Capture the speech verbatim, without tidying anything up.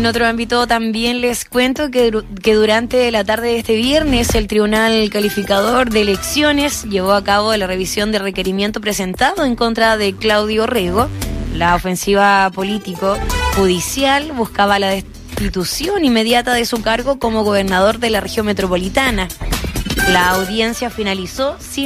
En otro ámbito también les cuento que, que durante la tarde de este viernes el Tribunal Calificador de Elecciones llevó a cabo la revisión del requerimiento presentado en contra de Claudio Rego. La ofensiva político-judicial buscaba la destitución inmediata de su cargo como gobernador de la región metropolitana. La audiencia finalizó sin